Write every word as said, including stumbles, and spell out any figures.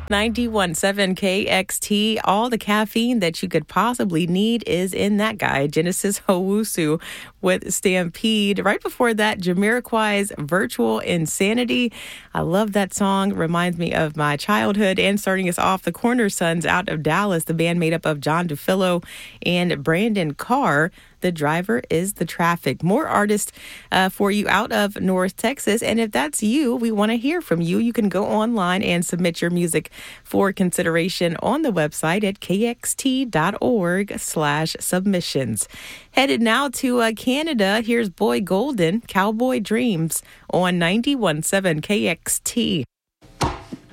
ninety-one point seven K X T. All the caffeine that you could possibly need is in that guy, Genesis Owusu with Stampede. Right before that, Jamiroquai's Virtual Insanity. I love that song. Reminds me of my childhood. And starting us off, the Corner Sons out of Dallas, the band made up of John DeFillo and Brandon Carr. The Driver is the Traffic. More artists uh, for you out of North Texas. And if that's you, we want to hear from you. You can go online and submit your music for consideration on the website at kxt.org slash submissions. Headed now to uh, Canada, here's Boy Golden, Cowboy Dreams on ninety-one point seven K X T.